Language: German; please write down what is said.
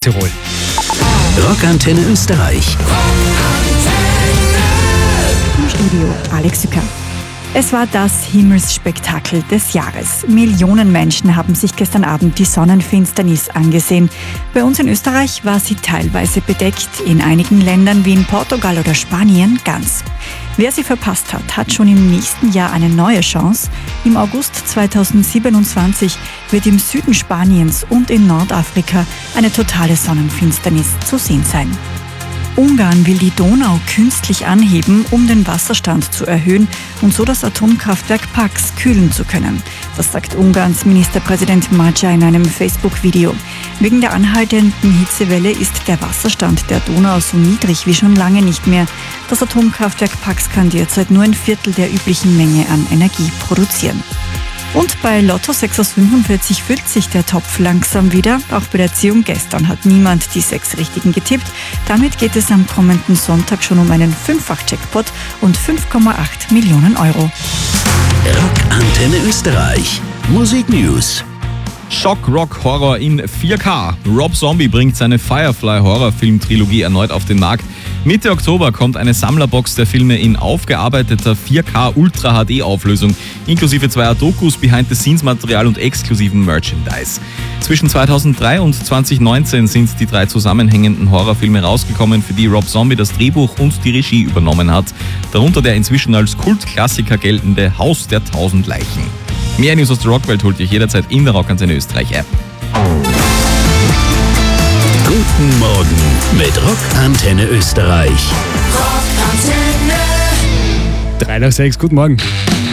Tirol. Rockantenne Österreich. Im Studio Alex Sücker. Es war das Himmelsspektakel des Jahres. Millionen Menschen haben sich gestern Abend die Sonnenfinsternis angesehen. Bei uns in Österreich war sie teilweise bedeckt, in einigen Ländern wie in Portugal oder Spanien ganz. Wer sie verpasst hat, hat schon im nächsten Jahr eine neue Chance. Im August 2027 wird im Süden Spaniens und in Nordafrika eine totale Sonnenfinsternis zu sehen sein. Ungarn will die Donau künstlich anheben, um den Wasserstand zu erhöhen und so das Atomkraftwerk Paks kühlen zu können. Das sagt Ungarns Ministerpräsident Magyar in einem Facebook-Video. Wegen der anhaltenden Hitzewelle ist der Wasserstand der Donau so niedrig wie schon lange nicht mehr. Das Atomkraftwerk Paks kann derzeit nur ein Viertel der üblichen Menge an Energie produzieren. Und bei Lotto 6 aus 45 füllt sich der Topf langsam wieder. Auch bei der Ziehung gestern hat niemand die 6 Richtigen getippt. Damit geht es am kommenden Sonntag schon um einen Fünffach-Jackpot und 5,8 Millionen Euro. Rockantenne Österreich. Musik News. Schock, Rock, Horror in 4K. Rob Zombie bringt seine Firefly-Horrorfilm-Trilogie erneut auf den Markt. Mitte Oktober kommt eine Sammlerbox der Filme in aufgearbeiteter 4K Ultra HD Auflösung, inklusive 2 Dokus, Behind-the-Scenes-Material und exklusiven Merchandise. Zwischen 2003 und 2019 sind die 3 zusammenhängenden Horrorfilme rausgekommen, für die Rob Zombie das Drehbuch und die Regie übernommen hat. Darunter der inzwischen als Kultklassiker geltende Haus der 1000 Leichen. Mehr News aus der Rockwelt holt ihr jederzeit in der Rockantenne Österreich App. Guten Morgen mit Rockantenne Österreich. Rockantenne. 3 nach 6, guten Morgen.